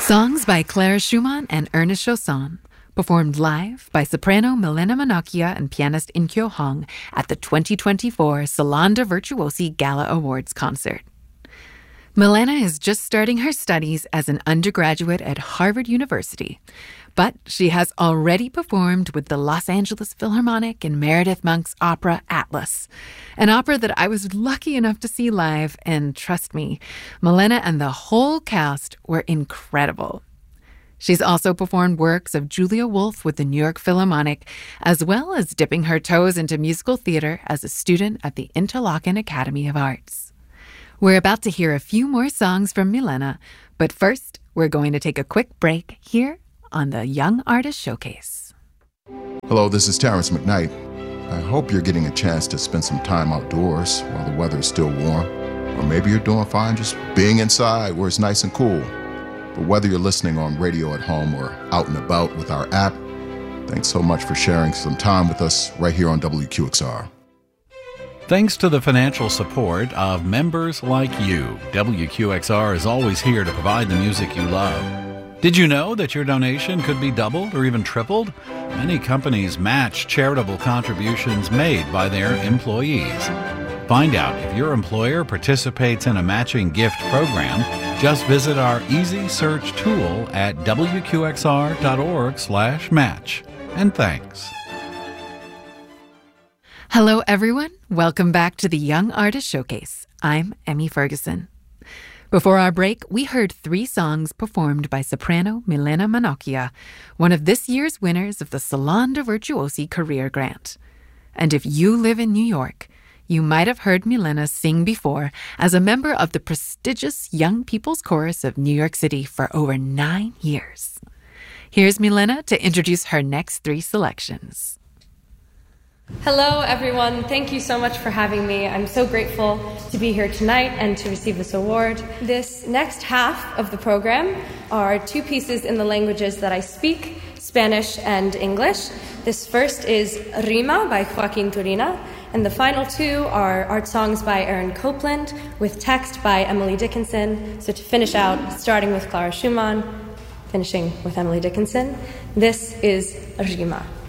Songs by Clara Schumann and Ernest Chausson, performed live by soprano Milena Manocchia and pianist In-kyo Hong at the 2024 Salon de Virtuosi Gala Awards concert. Milena is just starting her studies as an undergraduate at Harvard University, but she has already performed with the Los Angeles Philharmonic in Meredith Monk's opera Atlas, an opera that I was lucky enough to see live, and trust me, Milena and the whole cast were incredible. She's also performed works of Julia Wolf with the New York Philharmonic, as well as dipping her toes into musical theater as a student at the Interlochen Academy of Arts. We're about to hear a few more songs from Milena, but first, we're going to take a quick break here on the Young Artist Showcase. Hello, this is Terrence McKnight. I hope you're getting a chance to spend some time outdoors while the weather is still warm, or maybe you're doing fine just being inside where it's nice and cool. But whether you're listening on radio at home or out and about with our app, thanks so much for sharing some time with us right here on WQXR. Thanks to the financial support of members like you, WQXR is always here to provide the music you love. Did you know that your donation could be doubled or even tripled? Many companies match charitable contributions made by their employees. Find out if your employer participates in a matching gift program. Just visit our easy search tool at wqxr.org/match. And thanks. Hello, everyone. Welcome back to the Young Artist Showcase. I'm Emmy Ferguson. Before our break, we heard 3 songs performed by soprano Milena Manocchia, one of this year's winners of the Salon de Virtuosi Career Grant. And if you live in New York, you might have heard Milena sing before as a member of the prestigious Young People's Chorus of New York City for over 9 years. Here's Milena to introduce her next 3 selections. Hello, everyone. Thank you so much for having me. I'm so grateful to be here tonight and to receive this award. This next half of the program are 2 pieces in the languages that I speak, Spanish and English. This first is Rima by Joaquin Turina, and the final 2 are art songs by Aaron Copland with text by Emily Dickinson. So to finish out, starting with Clara Schumann, finishing with Emily Dickinson, this is Rima.